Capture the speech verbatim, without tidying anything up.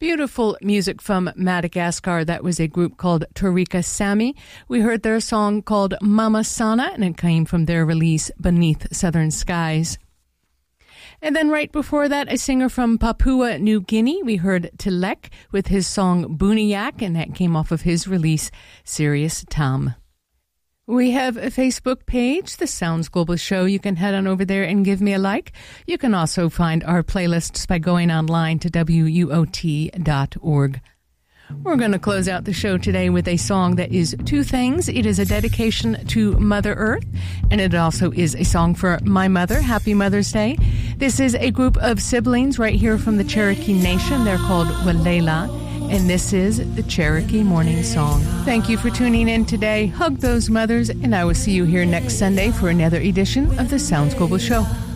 Beautiful music from Madagascar. That was a group called Torika Sami. We heard their song called Mama Sana, and it came from their release Beneath Southern Skies. And then right before that, a singer from Papua New Guinea. We heard Tilek with his song Buniyak, and that came off of his release Serious Tam. We have a Facebook page, The Sounds Global Show. You can head on over there and give me a like. You can also find our playlists by going online to W U O T dot org. We're going to close out the show today with a song that is two things. It is a dedication to Mother Earth, and it also is a song for my mother. Happy Mother's Day. This is a group of siblings right here from the Cherokee Nation. They're called Walela. And this is the Cherokee Morning Song. Thank you for tuning in today. Hug those mothers, and I will see you here next Sunday for another edition of the Sounds Global Show.